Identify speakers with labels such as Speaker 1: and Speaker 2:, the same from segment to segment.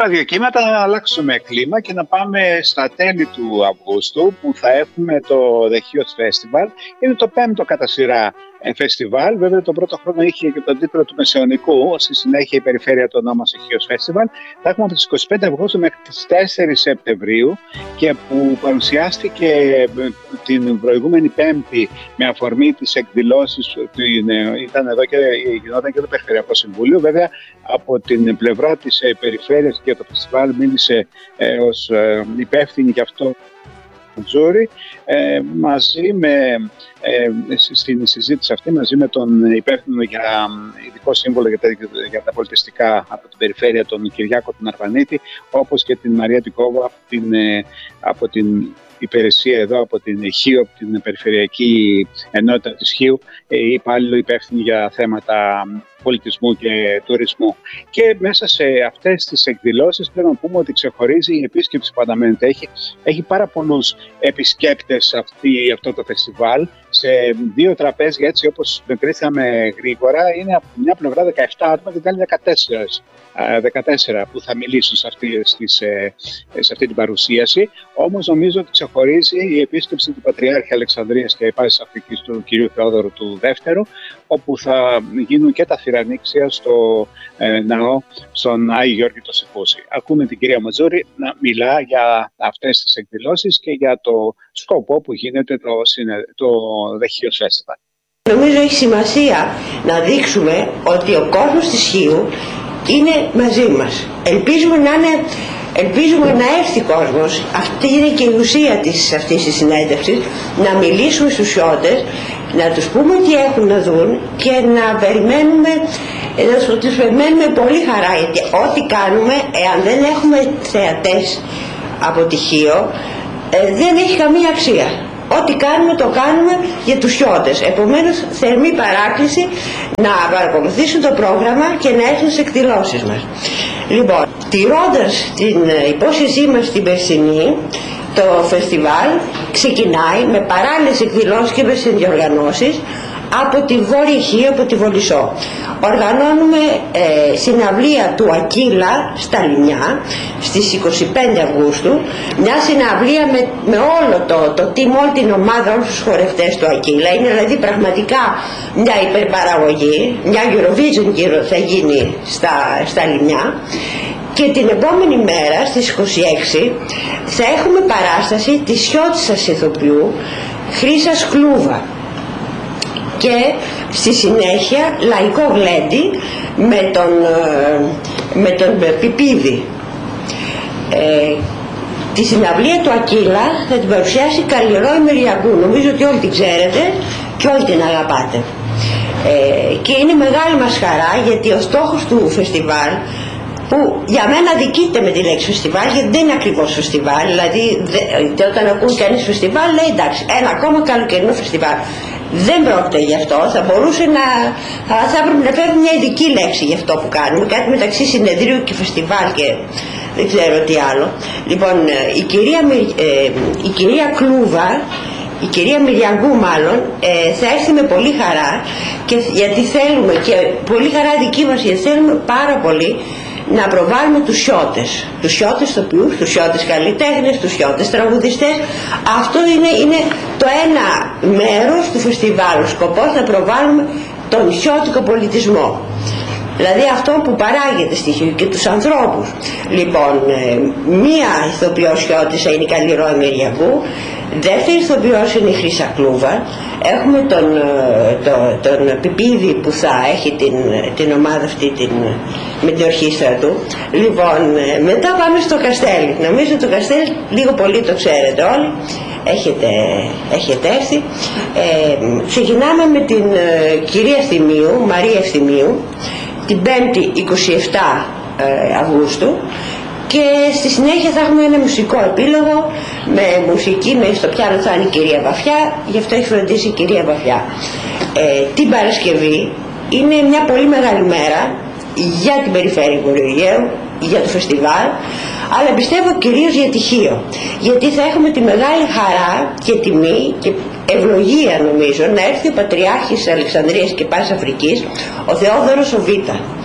Speaker 1: Τώρα δύο κύματα να αλλάξουμε κλίμα και να πάμε στα τέλη του Αυγούστου που θα έχουμε το The Hughes Festival. Είναι το 5ο κατά σειρά φεστιβάλ. Βέβαια το πρώτο χρόνο είχε και τον τίτλο του Μεσαιωνικού. Στη συνέχεια η περιφέρεια το ονόμασε Hughes Festival. Θα έχουμε από τις 25 Αυγούστου μέχρι τις 4 Σεπτεμβρίου και που παρουσιάστηκε την προηγούμενη Πέμπτη με αφορμή τις εκδηλώσεις. Ήταν εδώ και γινόταν και το Περιφερειακό Συμβούλιο. Βέβαια από την πλευρά της περιφέρειας και το φεστιβάλ μίλησε ως υπεύθυνη γι' αυτό Τζούρι, μαζί με στην συζήτηση αυτή μαζί με τον υπεύθυνο για ειδικό σύμβολο για τα πολιτιστικά από την περιφέρεια, τον Κυριάκο τον Αρβανίτη, όπως και την Μαρία Τικόβα από την υπηρεσία εδώ, από την ΧΙΟ, την Περιφερειακή Ενότητα της ΧΙΟ, υπάλληλο υπεύθυνη για θέματα πολιτισμού και τουρισμού. Και μέσα σε αυτές τις εκδηλώσεις πρέπει να πούμε ότι ξεχωρίζει η επίσκεψη που αναμένεται. Έχει πάρα πολλούς επισκέπτες αυτό το φεστιβάλ σε δύο τραπέζια, έτσι όπως μετρήσαμε γρήγορα. Είναι από μια πλευρά 17 άτομα και την άλλη 14 που θα μιλήσουν σε αυτή την παρουσίαση. Όμως νομίζω ότι ξεχωρίζει η επίσκεψη του Πατριάρχη Αλεξανδρίας και Πάσης Αφρικής του κ. Θεόδωρου του Δεύτερου, όπου θα γίνουν και τα θυρανίξια στο ναό στον Άγιο Γιώργη το Σιφούσι. Ακούμε την κυρία Ματζούρη να μιλά για αυτές τις εκδηλώσεις και για το σκοπό που γίνεται το The Hughes Festival.
Speaker 2: Νομίζω έχει σημασία να δείξουμε ότι ο κόσμος της Χίου είναι μαζί μας. Ελπίζουμε να έρθει κόσμος, αυτή είναι και η ουσία αυτής της συνέντευξης, να μιλήσουμε στους Χιώτες, να τους πούμε τι έχουν να δουν και να τους περιμένουμε πολύ χαρά, γιατί ό,τι κάνουμε, εάν δεν έχουμε θεατές από τη Χίο, δεν έχει καμία αξία. Ό,τι κάνουμε το κάνουμε για τους Χιώτες. Επομένως θερμή παράκληση να παρακολουθήσουν το πρόγραμμα και να έρθουν στις εκδηλώσεις μας. Λοιπόν, τηρώντας την υπόσχεσή μας την περσινή, το φεστιβάλ ξεκινάει με παράλληλες εκδηλώσεις και με συνδιοργανώσεις από τη Βόρεια Χίο, από τη Βολισσό. Οργανώνουμε συναυλία του Ακύλα στα Λιμιά στις 25 Αυγούστου, μια συναυλία με όλο το team, όλη την ομάδα, όλους τους χορευτές του Ακύλα. Είναι δηλαδή πραγματικά μια υπερπαραγωγή, μια Eurovision θα γίνει στα Λιμιά. Και την επόμενη μέρα στις 26 θα έχουμε παράσταση της Χιώτισσας ηθοποιού Χρύσας Κλούβα και στη συνέχεια λαϊκό γλέντι με τον Πιπίδη. Τη συναυλία του Ακύλα θα την παρουσιάσει Καλλιρόη Μυριακού. Νομίζω ότι όλοι την ξέρετε και όλοι την αγαπάτε. Και είναι μεγάλη μας χαρά, γιατί ο στόχος του φεστιβάλ, που για μένα αδικείται με τη λέξη φεστιβάλ, γιατί δεν είναι ακριβώς φεστιβάλ, δηλαδή όταν ακούει κανείς φεστιβάλ λέει εντάξει, ένα ακόμα καλοκαιρινό φεστιβάλ. Δεν πρόκειται γι' αυτό, θα έπρεπε να φέρουμε μια ειδική λέξη γι' αυτό που κάνουμε, κάτι μεταξύ συνεδρίου και φεστιβάλ και δεν ξέρω τι άλλο. Λοιπόν, η κυρία Κλούβα, η κυρία Μυριαγκού μάλλον, θα έρθει με πολύ χαρά, και γιατί θέλουμε, και πολύ χαρά δική μας, γιατί θέλουμε πάρα πολύ να προβάλλουμε τους Χιώτες, τους Χιώτες τοπιούς, τους Χιώτες καλλιτέχνες, τους Χιώτες τραγουδιστές. Αυτό είναι το ένα μέρος του φεστιβάλου, σκοπός να προβάλλουμε τον χιώτικο πολιτισμό, δηλαδή αυτό που παράγεται στη Χίο και τους ανθρώπους. Λοιπόν, μία ηθοποιός Χιώτισσα είναι η Καλλιρόη Μυριακού, δεύτερη ηθοποιός είναι η Χρύσα Κλούβα, έχουμε τον Πιπίδη που θα έχει την ομάδα αυτή με την ορχήστρα του. Λοιπόν, μετά πάμε στο Καστέλι. Νομίζω το Καστέλι λίγο πολύ το ξέρετε όλοι, έχετε έρθει. Ξεκινάμε με την κυρία Ευθυμίου, Μαρία Ευθυμίου, την 5η 27 Αυγούστου, και στη συνέχεια θα έχουμε ένα μουσικό επίλογο με μουσική, στο πιάνο θα είναι η κυρία Βαφιά, γι' αυτό έχει φροντίσει η κυρία Βαφιά. Την Παρασκευή είναι μια πολύ μεγάλη μέρα για την περιφέρεια Βορείου Αιγαίου, για το φεστιβάλ, αλλά πιστεύω κυρίως για τη Χίο, γιατί θα έχουμε τη μεγάλη χαρά και τιμή και ευλογία, νομίζω, να έρθει ο Πατριάρχης Αλεξανδρίας και Πάσης Αφρικής, ο Θεόδωρος ο Β.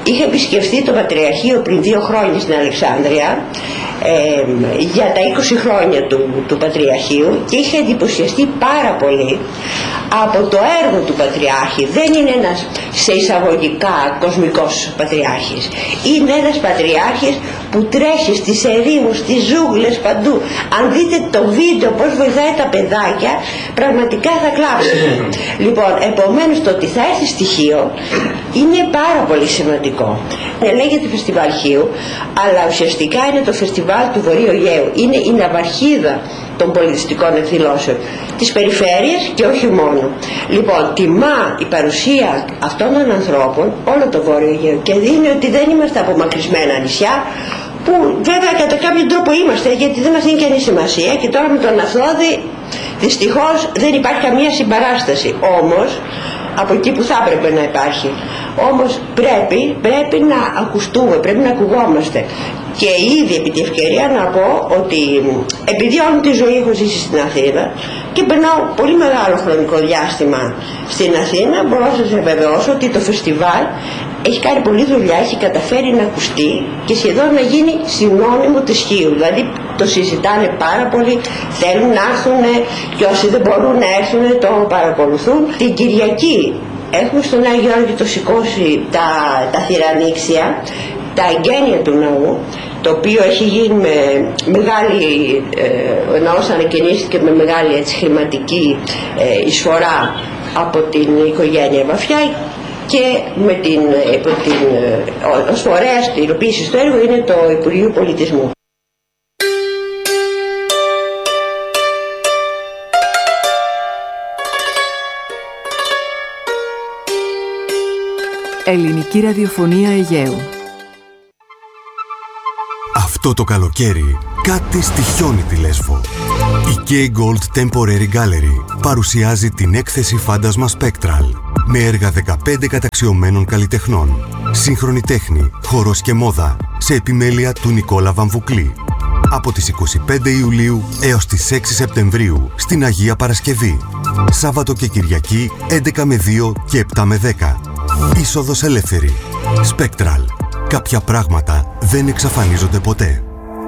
Speaker 2: Είχα επισκεφθεί το Πατριαρχείο πριν 2 χρόνια στην Αλεξάνδρεια για τα 20 χρόνια του Πατριαρχείου και είχα εντυπωσιαστεί πάρα πολύ από το έργο του Πατριάρχη. Δεν είναι ένας σε εισαγωγικά κοσμικός πατριάρχης. Είναι ένας πατριάρχης που τρέχει στις ερήμους, στις ζούγκλες, παντού. Αν δείτε το βίντεο πώς βοηθάει τα παιδάκια, πραγματικά θα κλάψετε. Λοιπόν, επομένως το ότι θα έρθει στοιχείο είναι πάρα πολύ σημαντικό. Λέγεται Φεστιβάλ Χίου, αλλά ουσιαστικά είναι το φεστιβάλ του Βορείου Αιγαίου. Είναι η ναυαρχίδα των πολιτιστικών εκδηλώσεων της περιφέρειας και όχι μόνο. Λοιπόν, τιμά η παρουσία αυτών των ανθρώπων όλο το Βόρειο Αιγαίο και δείχνει ότι δεν είμαστε απομακρυσμένα νησιά, που βέβαια κατά κάποιον τρόπο είμαστε, γιατί δεν μας δίνει κανείς σημασία, και τώρα με τον Αθώδη δυστυχώς δεν υπάρχει καμία συμπαράσταση. Όμως από εκεί που θα έπρεπε να υπάρχει. Όμως πρέπει να ακουστούμε, πρέπει να ακουγόμαστε. Και ήδη επί τη ευκαιρία να πω ότι επειδή όλη τη ζωή έχω ζήσει στην Αθήνα και περνάω πολύ μεγάλο χρονικό διάστημα στην Αθήνα, μπορώ να σας βεβαιώσω ότι το φεστιβάλ έχει κάνει πολλή δουλειά, έχει καταφέρει να ακουστεί και σχεδόν να γίνει συνώνυμο της Χίου. Δηλαδή το συζητάνε πάρα πολύ, θέλουν να έρθουν και όσοι δεν μπορούν να έρθουν το παρακολουθούν. Την Κυριακή έχουμε στον Άγιο Γεώργιο το σηκώσει τα θηρανίξια, τα εγγένεια του ναού, το οποίο έχει γίνει με μεγάλη, ο ναός ανακαινίστηκε με μεγάλη χρηματική εισφορά από την οικογένεια Βαφιά, και ως φορέας υλοποίησης του έργου είναι το Υπουργείο Πολιτισμού.
Speaker 3: Ελληνική ραδιοφωνία Αιγαίου.
Speaker 4: Αυτό το καλοκαίρι κάτι στοιχιώνει τη Λέσβο. Η K-Gold Temporary Gallery παρουσιάζει την έκθεση Φάντασμα Spectral με έργα 15 καταξιωμένων καλλιτεχνών. Σύγχρονη τέχνη, χορός και μόδα σε επιμέλεια του Νικόλα Βαμβουκλή. Από τις 25 Ιουλίου έως τις 6 Σεπτεμβρίου στην Αγία Παρασκευή. Σάββατο και Κυριακή 11 με 2 και 7 με 10. Είσοδος ελεύθερη. Spectral. Κάποια πράγματα δεν εξαφανίζονται ποτέ.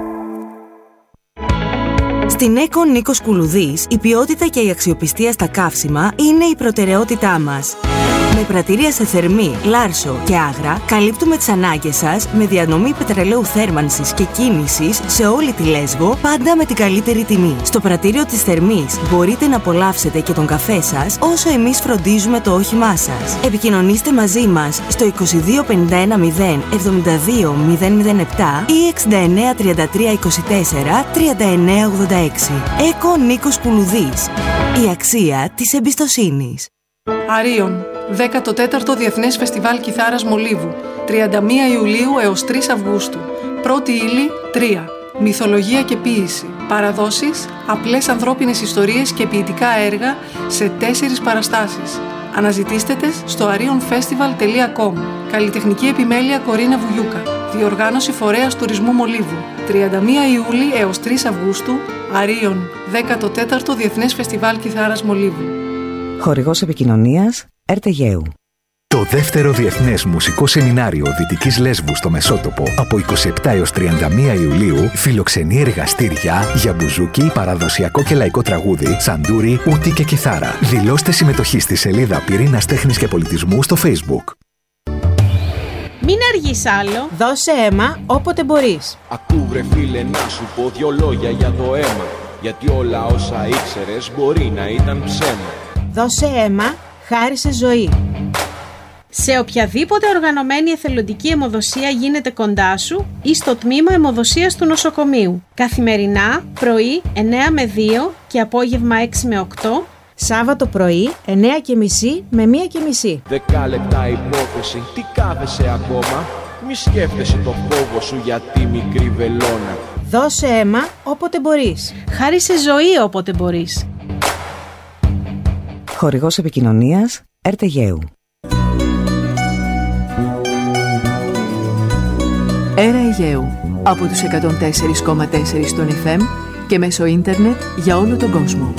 Speaker 5: Στην ΕΚΟ Νίκος Κουλουδής, η ποιότητα και η αξιοπιστία στα καύσιμα είναι η προτεραιότητά μας. Με πρατήρια σε Θερμή, Λάρσο και Άγρα, καλύπτουμε τις ανάγκες σας με διανομή πετρελαίου θέρμανσης και κίνησης σε όλη τη Λέσβο, πάντα με την καλύτερη τιμή. Στο πρατήριο της Θερμής μπορείτε να απολαύσετε και τον καφέ σας, όσο εμείς φροντίζουμε το όχημά σας. Επικοινωνήστε μαζί μας στο 22 51 0 72 007 ή 69 33 24 39 86. ΕΚΟ Νίκος Κουλουδής. Η αξία της εμπιστοσύνης.
Speaker 3: Αρίων, 14ο Διεθνές Φεστιβάλ Κιθάρας Μολύβου, 31 Ιουλίου έως 3 Αυγούστου. Πρώτη ύλη 3. Μυθολογία και ποίηση. Παραδόσεις, απλές ανθρώπινες ιστορίες και ποιητικά έργα σε 4 παραστάσεις. Αναζητήστε τες στο arionfestival.com. Καλλιτεχνική επιμέλεια Κορίνα Βουγιούκα. Διοργάνωση Φορέας Τουρισμού Μολύβου. 31 Ιούλη έως 3 Αυγούστου. Αρίων, 14ο Διεθνές Φεστιβάλ Κιθάρας Μολύβου.
Speaker 6: Χορηγός επικοινωνίας Ερτεγαίου.
Speaker 7: Το δεύτερο Διεθνές Μουσικό Σεμινάριο Δυτικής Λέσβου στο Μεσότοπο από 27 έως 31 Ιουλίου φιλοξενεί εργαστήρια για μπουζούκι, παραδοσιακό και λαϊκό τραγούδι, σαντούρι, ούτι και κιθάρα. Δηλώστε συμμετοχή στη σελίδα Πυρήνας Τέχνης και Πολιτισμού στο Facebook.
Speaker 8: Μην αργείς άλλο. Δώσε αίμα όποτε μπορείς.
Speaker 9: Ακού βρε φίλε να σου πω 2 λόγια για το αίμα. Γιατί όλα όσα ήξερες μπορεί να ήταν ψέμα.
Speaker 8: Δώσε αίμα, χάρισε ζωή. Σε οποιαδήποτε οργανωμένη εθελοντική αιμοδοσία γίνεται κοντά σου ή στο τμήμα αιμοδοσίας του νοσοκομείου. Καθημερινά, πρωί 9 με 2 και απόγευμα 6 με 8.
Speaker 10: Σάββατο πρωί 9:30 με 1:30.
Speaker 9: 10 λεπτά υπόθεση, τι κάθεσαι ακόμα? Μη σκέφτεσαι το φόβο σου για τη μικρή βελόνα.
Speaker 10: Δώσε αίμα όποτε μπορείς.
Speaker 8: Χάρισε ζωή όποτε μπορείς.
Speaker 6: Χορηγός επικοινωνίας Ερτεγαίου.
Speaker 3: Έρα Αιγαίου, από τους 104,4 στον FM και μέσω ίντερνετ για όλο τον κόσμο.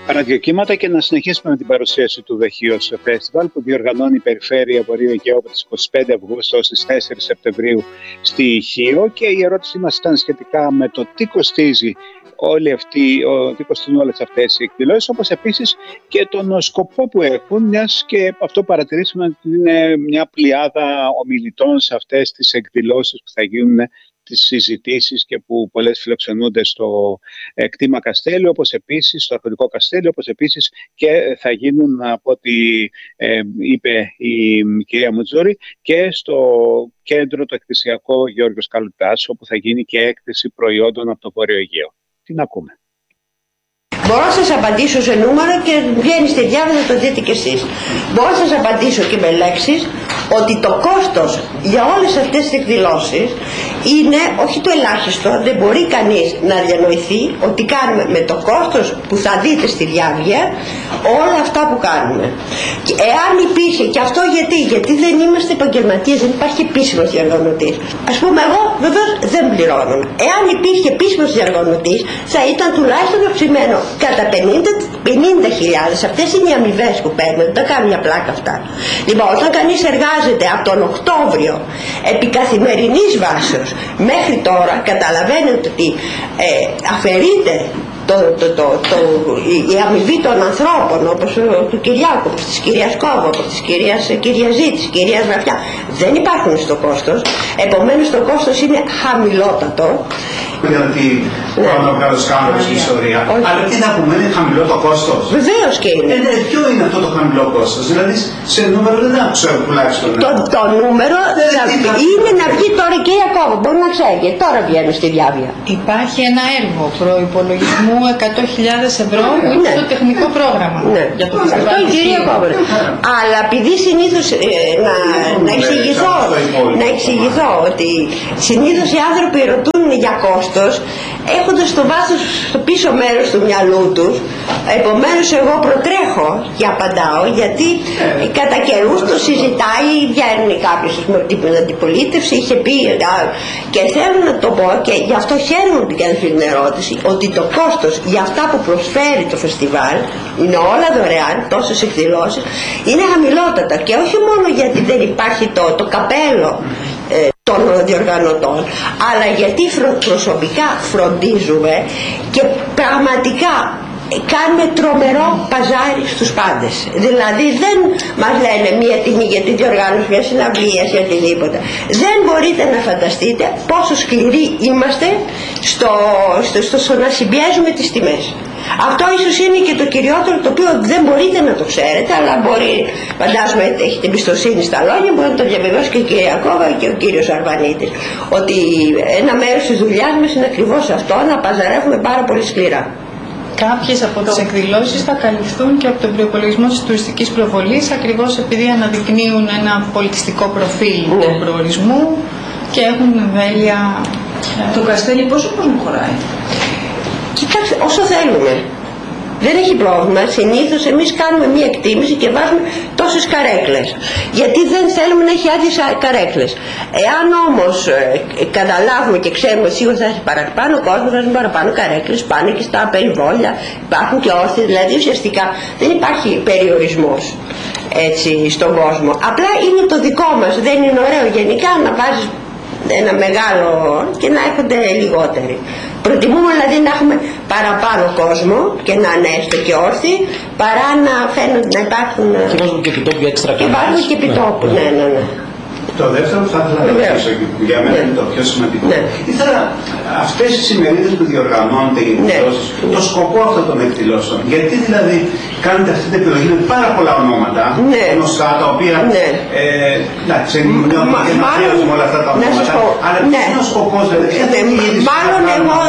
Speaker 1: ραδιοκύματα και να συνεχίσουμε με την παρουσίαση του Δεχείος Φεστιβάλ που διοργανώνει η Περιφέρεια Βορείου Αιγαίου από τις 25 Αυγούστου στις 4 Σεπτεμβρίου στη Χίο, και η ερώτησή μας ήταν σχετικά με το τι κοστίζει τι κοστίζουν όλες αυτές οι εκδηλώσεις, όπως επίσης και τον σκοπό που έχουν, μιας και αυτό παρατηρήσουμε ότι είναι μια πλειάδα ομιλητών σε αυτές τις εκδηλώσεις που θα γίνουν, τις συζητήσεις και που πολλές φιλοξενούνται στο κτήμα Καστέλιο, όπως επίσης στο αρχαιολογικό Καστέλιο, όπως επίσης και θα γίνουν, από ό,τι είπε η κυρία Μουτζούρη, και στο κέντρο το εκθεσιακό Γιώργος Καλουτάς, όπου θα γίνει και έκθεση προϊόντων από το Βόρειο Αιγαίο. Τι να ακούμε?
Speaker 2: Μπορώ να σας απαντήσω σε νούμερο και βγαίνει στη διάβαση, το δείτε κι εσείς. Μπορώ να σας απαντήσω και με λέξεις ότι το κόστος για όλες αυτές τις εκδηλώσεις είναι όχι το ελάχιστο. Δεν μπορεί κανείς να διανοηθεί ότι κάνουμε με το κόστος που θα δείτε στη διάβγεια όλα αυτά που κάνουμε. Και εάν υπήρχε, και αυτό γιατί δεν είμαστε επαγγελματίες, δεν υπάρχει επίσημος διοργανωτής. Ας πούμε, εγώ βεβαίως δεν πληρώνω. Εάν υπήρχε επίσημος διοργανωτής, θα ήταν τουλάχιστον αυξημένο κατά 50.000. Αυτές είναι οι αμοιβές που παίρνουμε, δεν τα κάνουν μια πλάκα αυτά. Λοιπόν, όταν κανείς εργάζεται από τον Οκτώβριο επί καθημερινής βάσεως μέχρι τώρα, καταλαβαίνετε ότι αφαιρείται η αμοιβή των ανθρώπων, όπως του Κυριάκου, όπως της κυρίας Κόβο, όπως της κυρίας Κυριαζή, της κυρίας Γραφιά, δεν υπάρχουν στο κόστος. Επομένως το κόστος είναι χαμηλότατο.
Speaker 11: Γιατί πρώτα βγάλω σκάνδαλο στην ιστορία. Αλλά τι να πούμε, είναι χαμηλό το κόστος?
Speaker 2: Βεβαίως και είναι.
Speaker 11: Ποιο είναι αυτό το χαμηλό κόστος? Δηλαδή σε νούμερο δεν άκουσα τουλάχιστον.
Speaker 2: Το νούμερο είναι να βγει τώρα και η Ιακώβο. Μπορεί να ξέρει, γιατί τώρα βγαίνουν στη διάβια.
Speaker 12: Υπάρχει ένα έργο προϋπολογισμού 100.000 ευρώ που είναι στο τεχνικό πρόγραμμα.
Speaker 2: Ναι.
Speaker 12: Για το φεστιβάλ.
Speaker 2: Αυτό η κυρία Κόβο. Αλλά επειδή συνήθως να εξηγηθώ ότι συνήθως οι άνθρωποι ρωτούν για κόστος έχοντας το βάθος στο πίσω μέρος του μυαλού τους. Επομένως εγώ προτρέχω και απαντάω, γιατί κατά καιρούς το συζητάει, βγαίνει κάποιος με την αντιπολίτευση, είχε πει, και θέλω να το πω, και γι' αυτό χαίρομαι που κάνει την ερώτηση, ότι το κόστος για αυτά που προσφέρει το φεστιβάλ είναι όλα δωρεάν, τόσες εκδηλώσεις, είναι χαμηλότατα, και όχι μόνο γιατί δεν υπάρχει το καπέλο των διοργανωτών, αλλά γιατί προσωπικά φροντίζουμε και πραγματικά κάνουμε τρομερό παζάρι στους πάντες. Δηλαδή δεν μας λένε μία τιμή για τη διοργάνωση μια συναυλίας ή οτιδήποτε. Δεν μπορείτε να φανταστείτε πόσο σκληροί είμαστε στο να συμπιέζουμε τις τιμές. Αυτό ίσως είναι και το κυριότερο, το οποίο δεν μπορείτε να το ξέρετε, αλλά μπορεί, φαντάζομαι έχετε εμπιστοσύνη στα λόγια, μπορεί να το διαβεβαιώσει και η κυρία Κόβα και ο κύριος Αρβανίτης, ότι ένα μέρος της δουλειάς μας είναι ακριβώς αυτό, να παζαρεύουμε πάρα πολύ σκληρά.
Speaker 12: Κάποιες από τις εκδηλώσεις θα καλυφθούν και από τον προϋπολογισμό της τουριστικής προβολής, ακριβώς επειδή αναδεικνύουν ένα πολιτιστικό προφίλ του προορισμού και έχουν εμβέλεια.
Speaker 13: Το Καστέλι πόσο κόσμο χωράει?
Speaker 2: Κοιτάξτε, όσο θέλουμε. Δεν έχει πρόβλημα. Συνήθως εμείς κάνουμε μία εκτίμηση και βάζουμε τόσες καρέκλες. Γιατί δεν θέλουμε να έχει άδειες καρέκλες. Εάν όμως καταλάβουμε και ξέρουμε σίγουρα θα έχει παραπάνω κόσμο, θα έχουν παραπάνω καρέκλες, πάνε και στα περιβόλια, υπάρχουν και όρθιοι, δηλαδή ουσιαστικά δεν υπάρχει περιορισμός έτσι στον κόσμο. Απλά είναι το δικό μας. Δεν είναι ωραίο γενικά να βάζεις ένα μεγάλο και να έχονται λιγότεροι. Προτιμούμε δηλαδή να έχουμε παραπάνω κόσμο και να είναι έστω και όρθιοι, παρά να φαίνονται να υπάρχουν.
Speaker 13: Και βάζουν και επιτόπου έξτρα
Speaker 2: κανόνες. Και βάζουν και επιτόπου, ναι.
Speaker 11: Το δεύτερο που θα ήθελα να ρωτήσω, που για μένα είναι το πιο σημαντικό. Ήθελα αυτές οι ημερίδες που διοργανώνονται οι εκδηλώσεις, το σκοπό αυτών των εκδηλώσεων. Γιατί δηλαδή κάνετε αυτή την επιλογή με πάρα πολλά ονόματα γνωστά, τα οποία εντάξει, ενημερώνουμε όλα αυτά τα ονόματα, αλλά ποιος είναι ο σκοπός, δηλαδή,
Speaker 2: μάλλον εγώ,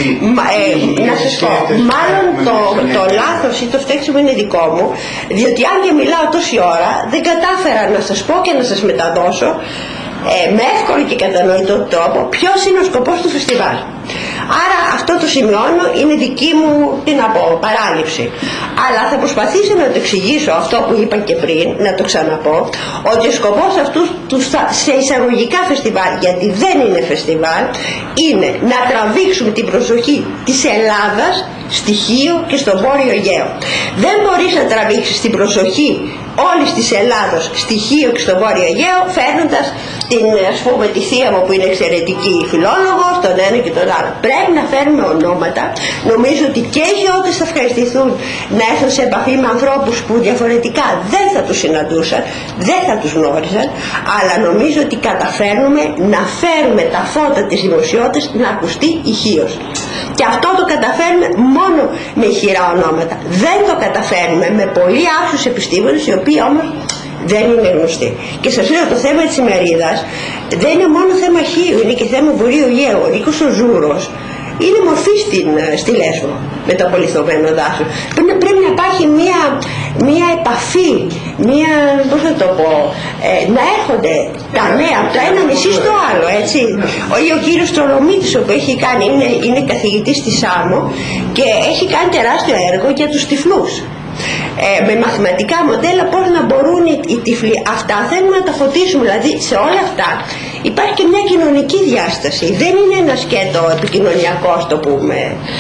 Speaker 2: να σας πω, μάλλον το λάθος ή το φταίξιμο είναι δικό μου, διότι αν και μιλάω τόση ώρα, δεν κατάφερα να σας πω και να σας μεταδώσω με εύκολο και κατανοητό τρόπο ποιος είναι ο σκοπός του φεστιβάλ. Άρα αυτό το σημειώνω, είναι δική μου, τι να πω, παράληψη. Αλλά θα προσπαθήσω να το εξηγήσω αυτό που είπα και πριν, να το ξαναπώ, ότι ο σκοπός αυτού σε εισαγωγικά φεστιβάλ, γιατί δεν είναι φεστιβάλ, είναι να τραβήξουμε την προσοχή της Ελλάδας στοιχείο και στο Βόρειο Αιγαίο. Δεν μπορείς να τραβήξεις την προσοχή όλης της Ελλάδος στοιχείο και στο Βόρειο Αιγαίο φέρνοντας την, ας πούμε, τη θεία μου που είναι εξαιρετική φιλόλογος, τον ένα και τον άλλο. Πρέπει να φέρουμε ονόματα. Νομίζω ότι και οι γεώτες θα ευχαριστηθούν να έρθουν σε επαφή με ανθρώπους που διαφορετικά δεν θα τους συναντούσαν, δεν θα τους γνώριζαν, αλλά νομίζω ότι καταφέρνουμε να φέρουμε τα φώτα της δημοσιότητας να ακουστεί ηχείως. Και αυτό το καταφέρνουμε μόνο με ηχηρά ονόματα. Δεν το καταφέρνουμε με πολύ άξιους επιστήμονες, οι οποίοι όμως δεν είναι γνωστοί. Και σας λέω, το θέμα της ημερίδας δεν είναι μόνο θέμα Χίου, είναι και θέμα Βορείου Αιγαίου. Ο Νίκος ο Ζούρος είναι μορφή στη Λέσβο με το απολιθωμένο δάσος. Πρέπει να υπάρχει μια επαφή, πώς θα το πω, να έρχονται τα νέα από το ένα νησί στο άλλο, έτσι. Ο κύριος Τρολομίτης, που έχει κάνει, είναι καθηγητής στη Σάμο και έχει κάνει τεράστιο έργο για τους τυφλούς. Με μαθηματικά μοντέλα πώς να μπορούν οι τυφλοί. Αυτά θέλουμε να τα φωτίσουμε, δηλαδή σε όλα αυτά υπάρχει και μια κοινωνική διάσταση. Δεν είναι ένα σκέτο επικοινωνιακό, το πούμε.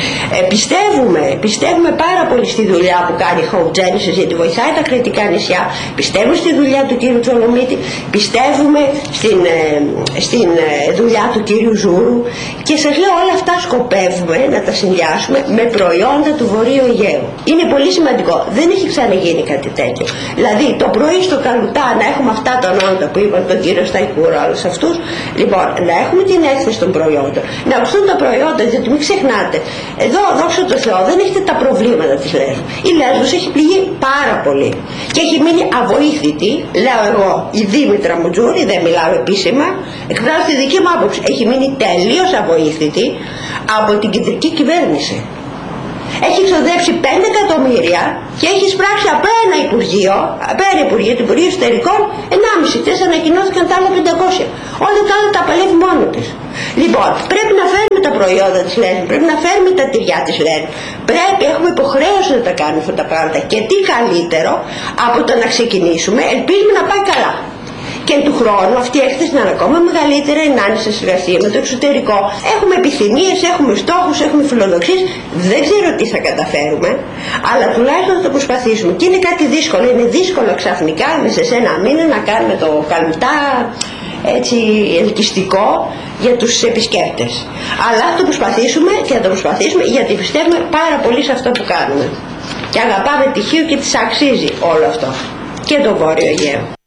Speaker 2: Πιστεύουμε πάρα πολύ στη δουλειά που κάνει η Hope Genesis, γιατί βοηθάει τα κρητικά νησιά. Πιστεύουμε στη δουλειά του κύριου Τρολομίτη, πιστεύουμε στην δουλειά του κύριου Ζούρου, και σας λέω, όλα αυτά σκοπεύουμε να τα συνδυάσουμε με προϊόντα του Βορείου Αιγαίου. Είναι πολύ σημαντικό. Δεν έχει ξαναγίνει κάτι τέτοιο. Δηλαδή το πρωί στο Καλουτά να έχουμε αυτά τα ονόματα που είπαν τον κύριο Σταϊκούρα, όλους αυτούς. Λοιπόν, να έχουμε την έκθεση των προϊόντων, να ακουστούν τα προϊόντα, γιατί μην ξεχνάτε, εδώ δόξα τω Θεώ δεν έχετε τα προβλήματα της Λέσβου. Η Λέσβος έχει πληγεί πάρα πολύ και έχει μείνει αβοήθητη, λέω εγώ, η Δήμητρα Μουτζούρη, δεν μιλάω επίσημα, εκφράζω τη δική μου άποψη, έχει μείνει τελείως αβοήθητη από την κεντρική κυβέρνηση. Έχει εξοδέψει 5 εκατομμύρια και έχει εισπράξει από ένα Υπουργείο, το Υπουργείο Εσωτερικών, 1,5. Χθες ανακοινώθηκαν τα άλλα 500. Όλα τα άλλα τα παλεύει μόνο της. Λοιπόν, πρέπει να φέρουμε τα προϊόντα της Λέσβου, πρέπει να φέρουμε τα τυριά της Λέσβου. Έχουμε υποχρέωση να τα κάνουμε αυτά τα πράγματα. Και τι καλύτερο από το να ξεκινήσουμε, ελπίζουμε να πάει καλά. Και του χρόνου αυτή η έκθεση να είναι ακόμα μεγαλύτερη, να είναι σε συνεργασία με το εξωτερικό. Έχουμε επιθυμίες, έχουμε στόχους, έχουμε φιλοδοξίες. Δεν ξέρω τι θα καταφέρουμε, αλλά τουλάχιστον θα το προσπαθήσουμε. Και είναι κάτι δύσκολο. Είναι δύσκολο ξαφνικά μέσα σε ένα μήνα να κάνουμε το Καλουτά έτσι ελκυστικό για τους επισκέπτες. Αλλά θα το προσπαθήσουμε, και θα το προσπαθήσουμε γιατί πιστεύουμε πάρα πολύ σε αυτό που κάνουμε. Και αγαπάμε τη Χίο και της αξίζει όλο αυτό. Και το Βόρειο Αιγαίο.